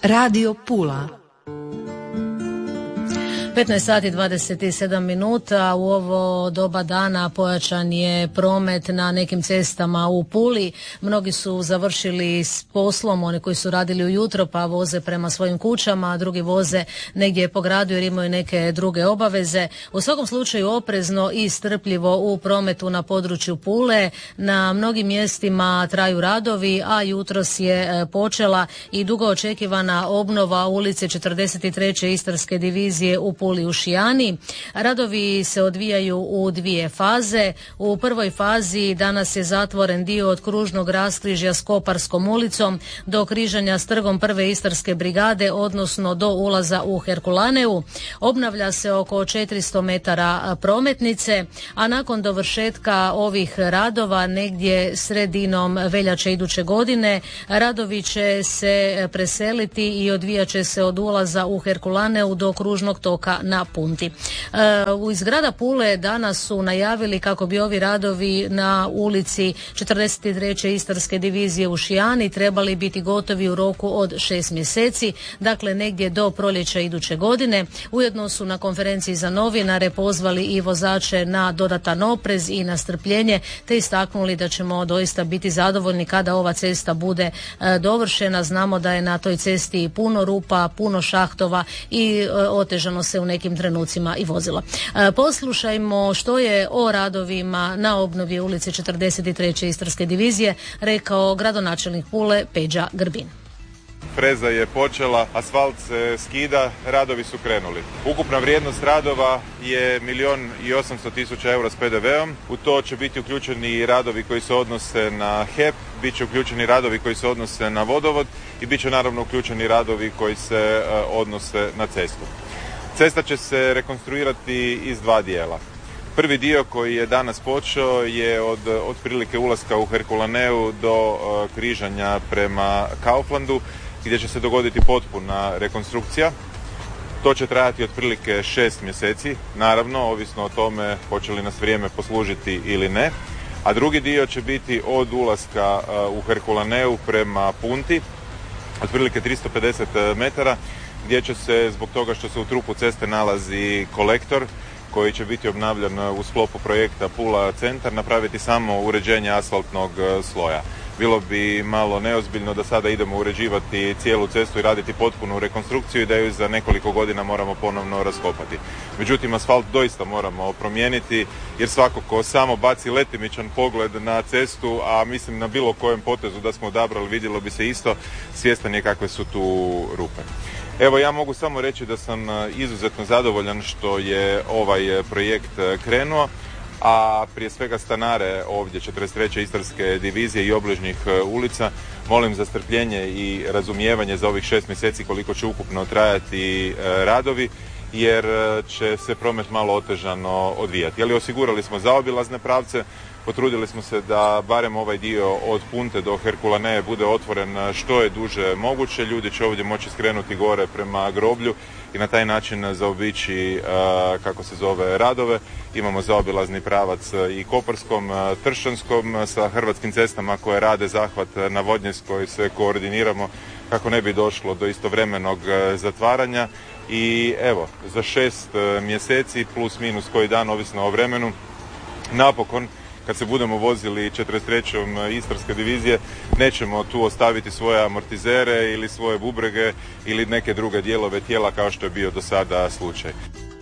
Radio Pula. 15 sati 27 minuta, u ovo doba dana pojačan je promet na nekim cestama u Puli. Mnogi su završili s poslom, oni koji su radili ujutro pa voze prema svojim kućama, a drugi voze negdje po gradu jer imaju neke druge obaveze. U svakom slučaju oprezno i strpljivo u prometu na području Pule. Na mnogim mjestima traju radovi, a jutros je počela i dugo očekivana obnova ulice 43. Istarske divizije u Puli u Šijani. Radovi se odvijaju u dvije faze. U prvoj fazi danas je zatvoren dio od kružnog raskrižja s Koparskom ulicom do križanja s trgom Prve Istarske brigade, odnosno do ulaza u Herkulaneu. Obnavlja se oko 400 metara prometnice, a nakon dovršetka ovih radova negdje sredinom veljače iduće godine radovi će se preseliti i odvijat će se od ulaza u Herkulaneu do kružnog toka na Punti. Iz grada Pule danas su najavili kako bi ovi radovi na ulici 43. Istarske divizije u Šijani trebali biti gotovi u roku od 6 mjeseci, dakle negdje do proljeća iduće godine. Ujedno su na konferenciji za novinare pozvali i vozače na dodatan oprez i na strpljenje, te istaknuli da ćemo doista biti zadovoljni kada ova cesta bude dovršena. Znamo da je na toj cesti puno rupa, puno šahtova i otežano se u nekim trenucima i vozila. Poslušajmo što je o radovima na obnovi ulice 43. Istarske divizije rekao gradonačelnik Pule Peđa Grbin. Freza je počela, asfalt se skida, radovi su krenuli. Ukupna vrijednost radova je 1.800.000 eura s PDV-om. U to će biti uključeni i radovi koji se odnose na HEP, bit će uključeni radovi koji se odnose na vodovod i bit će naravno uključeni radovi koji se odnose na cestu. Cesta će se rekonstruirati iz dva dijela. Prvi dio koji je danas počeo je od otprilike ulaska u Herkulaneu do križanja prema Kauflandu, gdje će se dogoditi potpuna rekonstrukcija. To će trajati otprilike 6 mjeseci, naravno, ovisno o tome hoće li nas vrijeme poslužiti ili ne. A drugi dio će biti od ulaska u Herkulaneu prema Punti, otprilike 350 metara, gdje će se, zbog toga što se u trupu ceste nalazi kolektor koji će biti obnavljan u sklopu projekta Pula centar, napraviti samo uređenje asfaltnog sloja. Bilo bi malo neozbiljno da sada idemo uređivati cijelu cestu i raditi potpunu rekonstrukciju i da ju za nekoliko godina moramo ponovno raskopati. Međutim, asfalt doista moramo promijeniti jer svako ko samo baci letimičan pogled na cestu, a mislim na bilo kojem potezu da smo odabrali, vidjelo bi se isto, svjestan je kakve su tu rupe. Evo, ja mogu samo reći da sam izuzetno zadovoljan što je ovaj projekt krenuo, a prije svega stanare ovdje 43. Istarske divizije i obližnjih ulica molim za strpljenje i razumijevanje za ovih 6 mjeseci koliko će ukupno trajati radovi, jer će se promet malo otežano odvijati. Ali osigurali smo zaobilazne pravce, potrudili smo se da barem ovaj dio od Punte do Herkulaneje bude otvoren što je duže moguće. Ljudi će ovdje moći skrenuti gore prema groblju i na taj način zaobići, radove. Imamo zaobilazni pravac i Koparskom, Tršćanskom, sa Hrvatskim cestama koje rade zahvat na Vodnjeskoj se koordiniramo kako ne bi došlo do istovremenog zatvaranja. I evo, za 6 mjeseci plus minus koji dan, ovisno o vremenu, napokon kad se budemo vozili 43. Istarske divizije, nećemo tu ostaviti svoje amortizere ili svoje bubrege ili neke druge dijelove tijela kao što je bio do sada slučaj.